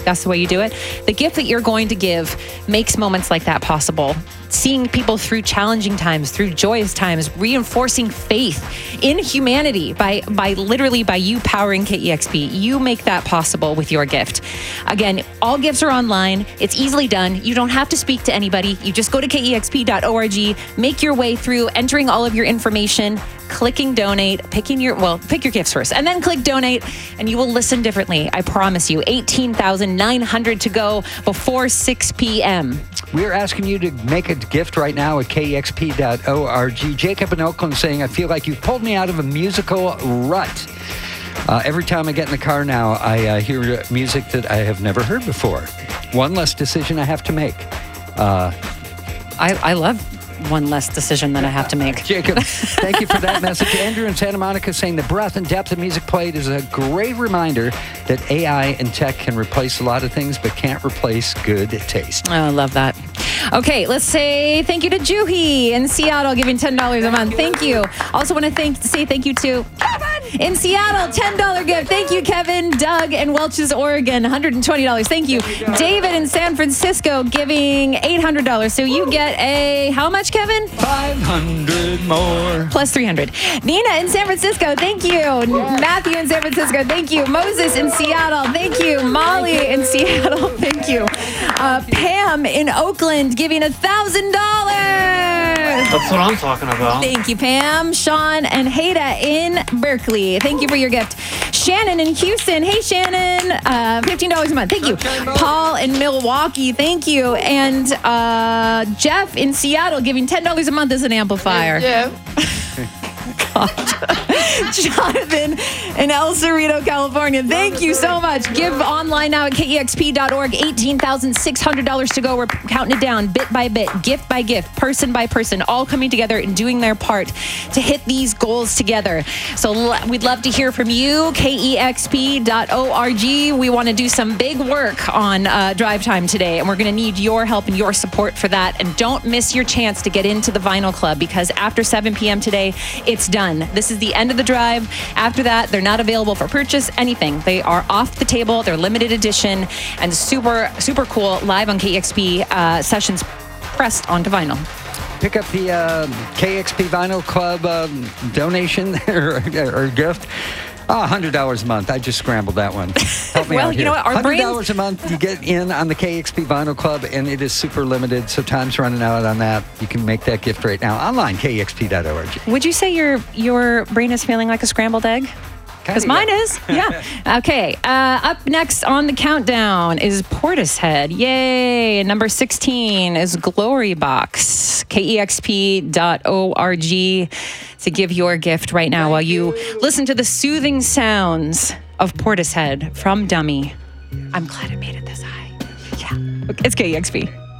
That's the way you do it. The gift that you're going to give makes moments like that possible. Seeing people through challenging times, through joyous times, reinforcing faith in humanity by you powering KEXP. You make that possible with your gift. Again, all gifts are online. It's easily done. You don't have to speak to anybody. You just go to kexp.org, make your way through, entering all of your information, clicking donate, pick your gifts first, and then click donate, and you will listen differently. I promise you. 18,900 to go before 6 p.m. We're asking you to make a gift right now at kexp.org. Jacob in Oakland saying, I feel like you pulled me out of a musical rut. Every time I get in the car now, I hear music that I have never heard before. One less decision I have to make. I love one less decision that I have to make. Jacob, thank you for that message. Andrew in Santa Monica saying the breadth and depth of music played is a great reminder that AI and tech can replace a lot of things, but can't replace good taste. Oh, I love that. Okay, let's say thank you to Juhi in Seattle, giving $10 a month. Thank you. Also want to say thank you to Kevin in Seattle, $10 gift. Thank you, Kevin. Doug in Welch's, Oregon, $120. Thank you. David in San Francisco, giving $800. So you get how much, Kevin? 500 more. Plus 300. Nina in San Francisco, thank you. Matthew in San Francisco, thank you. Moses in Seattle, thank you. Molly in Seattle, thank you. Pam in Oakland, giving $1,000. That's what I'm talking about. Thank you, Pam. Sean and Haida in Berkeley, thank you for your gift. Shannon in Houston, hey Shannon, $15 a month, thank you. Paul in Milwaukee, thank you. And Jeff in Seattle, giving $10 a month as an amplifier. Jonathan in El Cerrito, California. Thank you so much. Give online now at kexp.org. $18,600 to go. We're counting it down bit by bit, gift by gift, person by person, all coming together and doing their part to hit these goals together. So we'd love to hear from you. kexp.org. We want to do some big work on drive time today, and we're going to need your help and your support for that. And don't miss your chance to get into the Vinyl Club, because after 7 p.m. today, it's done. This is the end of the drive. After that, they're not available for purchase, anything. They are off the table. They're limited edition and super, super cool live on KEXP sessions pressed onto vinyl. Pick up the KEXP Vinyl Club donation or gift. $100 a month. I just scrambled that one. Help me out here. You know what? Our $100 a month, you get in on the KEXP Vinyl Club, and it is super limited, so time's running out on that. You can make that gift right now online, kexp.org. Would you say your brain is feeling like a scrambled egg? Because mine is. Yeah. Okay. Up next on the countdown is Portishead. Yay. Number 16 is Glory Box. KEXP.org to give your gift right now while you listen to the soothing sounds of Portishead from Dummy. I'm glad it made it this high. Yeah. It's KEXP.